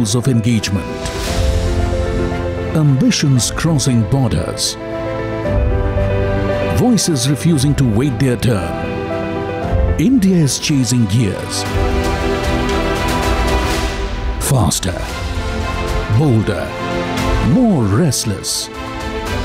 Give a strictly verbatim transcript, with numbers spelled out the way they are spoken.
levels of engagement. Ambitions crossing borders. Voices refusing to wait their turn. India is chasing gears. Faster, bolder, more restless,